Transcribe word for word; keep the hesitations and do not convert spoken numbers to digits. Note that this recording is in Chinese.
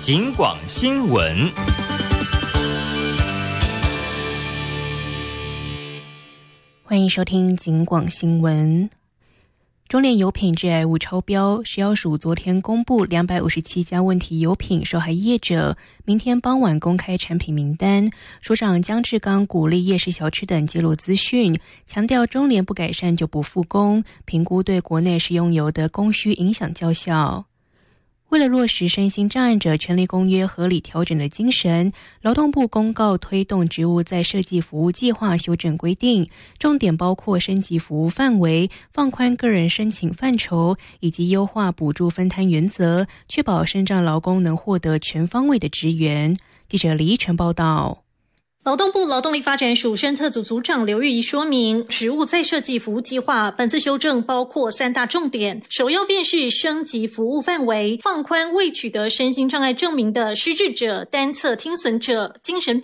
警广新闻。 欢迎收听警广新闻。中联油品致癌物超标，食药署昨天公布两百五十七家问题油品受害业者，明天傍晚公开产品名单。署长江志刚鼓励夜市小吃等揭露资讯，强调中联不改善就不复工，评估对国内食用油的供需影响较小。为了落实身心障碍者权利公约合理调整的精神，劳动部公告推动职务再设计服务计划修正规定，重点包括升级服务范围、放宽个人申请范畴，以及优化补助分摊原则，确保身障劳工能获得全方位的支援。记者李依晨报道。 劳动部劳动力发展署生特组组长刘玉仪说明，职务再设计服务计划本次修正包括三大重点，首要便是升级服务范围，放宽未取得身心障碍证明的失智者、单侧听损者、精神病